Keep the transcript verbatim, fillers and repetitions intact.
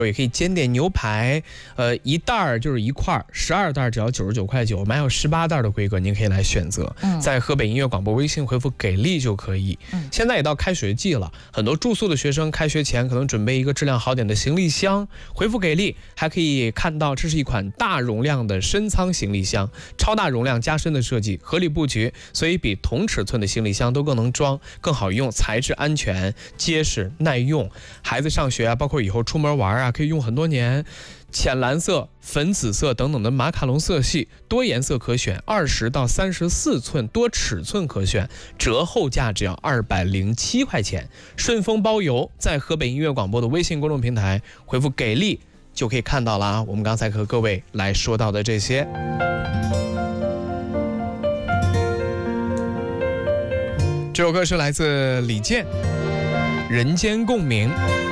也可以煎点牛排，呃，一袋儿就是一块儿，十二袋只要九十九块九，我们还有十八袋的规格，您可以来选择。嗯、在河北音乐广播微信回复“给力”就可以。嗯、现在也到开学季了，很多住宿的学生开学前可能准备一个质量好点的行李箱，回复“给力”还可以看到，这是一款大容量的深仓行李箱，超大容量加深的设计，合理布局，所以比同尺寸的行李箱都更能装，更好用，材质安全、结实、耐用。孩子上学啊，包括以后出门玩啊。可以用很多年，浅蓝色、粉紫色等等的马卡龙色系，多颜色可选，二十到三十四寸多尺寸可选，折后价只要二百零七块钱，顺丰包邮。在河北音乐广播的微信公众平台回复“给力”就可以看到了啊。我们刚才和各位来说到的这些。这首歌是来自李健，《人间共鸣》。